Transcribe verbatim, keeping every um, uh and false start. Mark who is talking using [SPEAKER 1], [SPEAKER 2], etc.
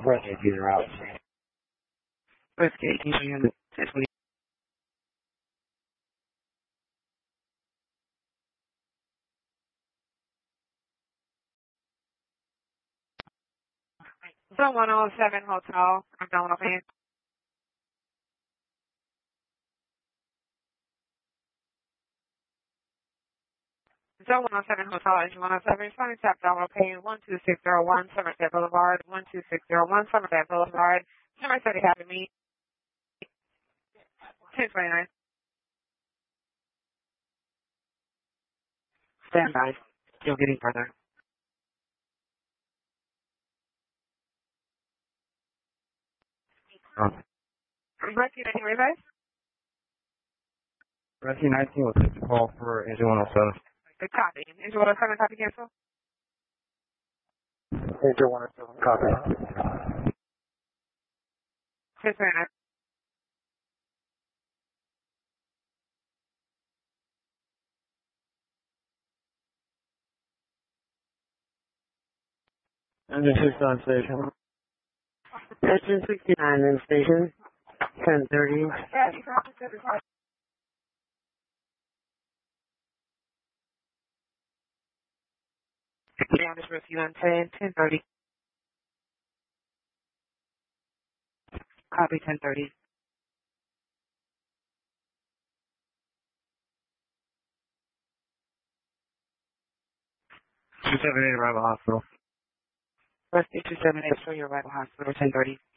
[SPEAKER 1] Whiskey eighteen route.
[SPEAKER 2] Whiskey eighteen, unit ten twenty.
[SPEAKER 3] Zone one oh seven Hotel, Abdominal Pain. Zone one oh seven Hotel, Engine one oh seven, responding to abdominal pain, one two six zero one, Somerset Boulevard, one two six zero one, Somerset Boulevard, Somerset Academy, ten twenty-nine.
[SPEAKER 2] Stand by. Still getting further.
[SPEAKER 1] Oh.
[SPEAKER 3] Rescue nineteen revive?
[SPEAKER 1] Rescue nineteen will take the call for engine one oh seven.
[SPEAKER 3] The copy. Engine one oh seven, copy cancel?
[SPEAKER 1] Engine one oh seven, copy.
[SPEAKER 3] ten twenty-nine.
[SPEAKER 1] Engine six on station.
[SPEAKER 2] Engine sixty-nine in station. ten thirty.
[SPEAKER 3] Down this rescue on ten, ten thirty.
[SPEAKER 2] Copy ten thirty.
[SPEAKER 1] two seven eight arrival hospital.
[SPEAKER 2] Rescue two seven eight, show your arrival hospital ten thirty.